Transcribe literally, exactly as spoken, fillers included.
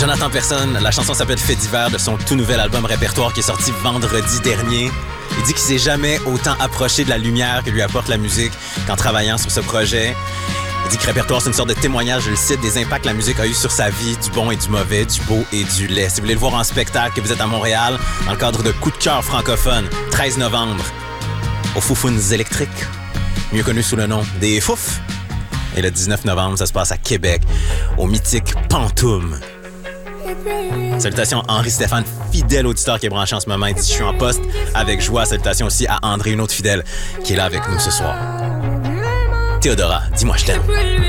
Jonathan Personne, la chanson s'appelle Fait divers de son tout nouvel album Répertoire qui est sorti vendredi dernier. Il dit qu'il s'est jamais autant approché de la lumière que lui apporte la musique qu'en travaillant sur ce projet. Il dit que Répertoire, c'est une sorte de témoignage, je le cite, des impacts que la musique a eu sur sa vie, du bon et du mauvais, du beau et du laid. Si vous voulez le voir en spectacle, que vous êtes à Montréal, dans le cadre de Coup de cœur francophone, treize novembre, au Foufounes électriques, mieux connu sous le nom des Fouf. Et le dix-neuf novembre, ça se passe à Québec, au mythique Pantoum. Salutations à Henri-Stéphane, fidèle auditeur qui est branché en ce moment. Il dit « Je suis en poste avec joie ». Salutations aussi à André, une autre fidèle, qui est là avec nous ce soir. Théodora, dis-moi je t'aime.